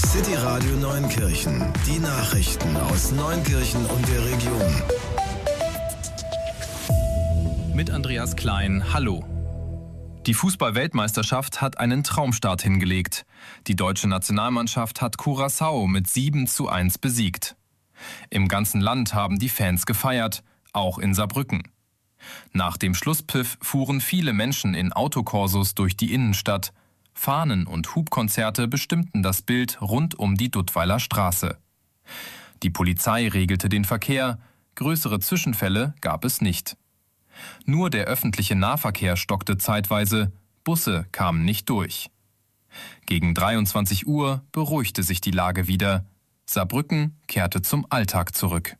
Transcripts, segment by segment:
City Radio Neunkirchen. Die Nachrichten aus Neunkirchen und der Region. Mit Andreas Klein, hallo. Die Fußball-Weltmeisterschaft hat einen Traumstart hingelegt. Die deutsche Nationalmannschaft hat Curaçao mit 7:1 besiegt. Im ganzen Land haben die Fans gefeiert, auch in Saarbrücken. Nach dem Schlusspfiff fuhren viele Menschen in Autokorsos durch die Innenstadt. Fahnen- und Hubkonzerte bestimmten das Bild rund um die Duttweiler Straße. Die Polizei regelte den Verkehr, größere Zwischenfälle gab es nicht. Nur der öffentliche Nahverkehr stockte zeitweise, Busse kamen nicht durch. Gegen 23 Uhr beruhigte sich die Lage wieder. Saarbrücken kehrte zum Alltag zurück.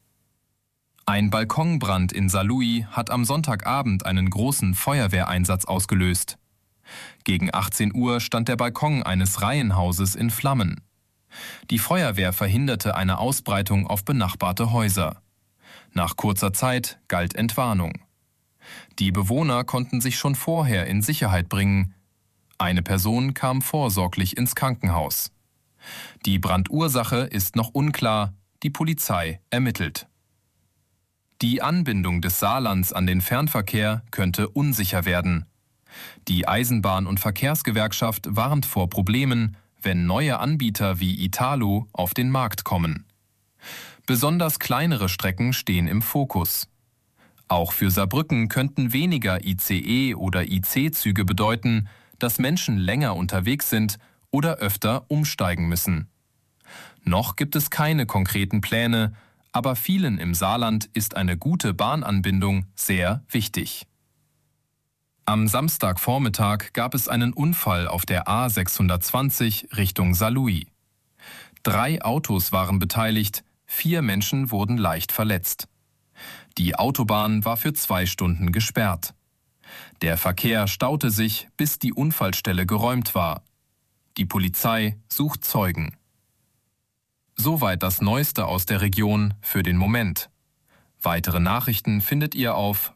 Ein Balkonbrand in Saarlouis hat am Sonntagabend einen großen Feuerwehreinsatz ausgelöst. Gegen 18 Uhr stand der Balkon eines Reihenhauses in Flammen. Die Feuerwehr verhinderte eine Ausbreitung auf benachbarte Häuser. Nach kurzer Zeit galt Entwarnung. Die Bewohner konnten sich schon vorher in Sicherheit bringen. Eine Person kam vorsorglich ins Krankenhaus. Die Brandursache ist noch unklar, die Polizei ermittelt. Die Anbindung des Saarlands an den Fernverkehr könnte unsicher werden. Die Eisenbahn- und Verkehrsgewerkschaft warnt vor Problemen, wenn neue Anbieter wie Italo auf den Markt kommen. Besonders kleinere Strecken stehen im Fokus. Auch für Saarbrücken könnten weniger ICE- oder IC-Züge bedeuten, dass Menschen länger unterwegs sind oder öfter umsteigen müssen. Noch gibt es keine konkreten Pläne, aber vielen im Saarland ist eine gute Bahnanbindung sehr wichtig. Am Samstagvormittag gab es einen Unfall auf der A620 Richtung Saarlouis. 3 Autos waren beteiligt, 4 Menschen wurden leicht verletzt. Die Autobahn war für 2 Stunden gesperrt. Der Verkehr staute sich, bis die Unfallstelle geräumt war. Die Polizei sucht Zeugen. Soweit das Neueste aus der Region für den Moment. Weitere Nachrichten findet ihr auf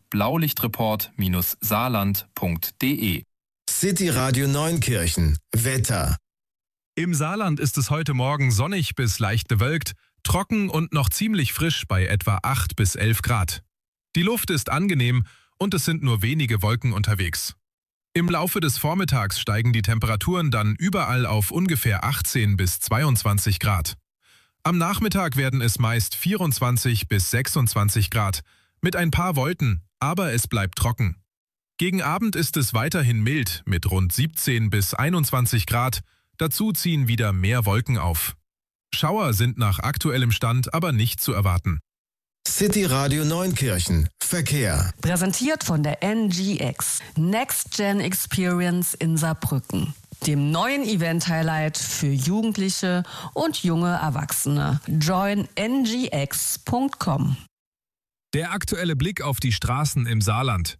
blaulichtreport-saarland.de. City Radio Neunkirchen. Wetter. Im Saarland ist es heute Morgen sonnig bis leicht bewölkt, trocken und noch ziemlich frisch bei etwa 8 bis 11 Grad. Die Luft ist angenehm und es sind nur wenige Wolken unterwegs. Im Laufe des Vormittags steigen die Temperaturen dann überall auf ungefähr 18 bis 22 Grad. Am Nachmittag werden es meist 24 bis 26 Grad, mit ein paar Wolken, aber es bleibt trocken. Gegen Abend ist es weiterhin mild mit rund 17 bis 21 Grad, dazu ziehen wieder mehr Wolken auf. Schauer sind nach aktuellem Stand aber nicht zu erwarten. City Radio Neunkirchen. Verkehr. Präsentiert von der NGX, Next Gen Experience in Saarbrücken. Dem neuen Event-Highlight für Jugendliche und junge Erwachsene. Join ngx.com. Der aktuelle Blick auf die Straßen im Saarland.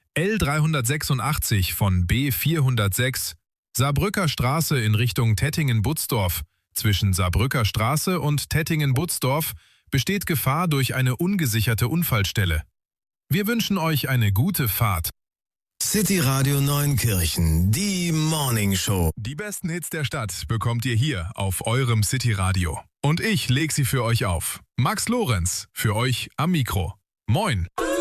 L386 von B406, Saarbrücker Straße in Richtung Tettingen-Butzdorf. Zwischen Saarbrücker Straße und Tettingen-Butzdorf besteht Gefahr durch eine ungesicherte Unfallstelle. Wir wünschen euch eine gute Fahrt. City Radio Neunkirchen, die Morning Show. Die besten Hits der Stadt bekommt ihr hier auf eurem City Radio. Und ich leg sie für euch auf. Max Lorenz, für euch am Mikro. Moin!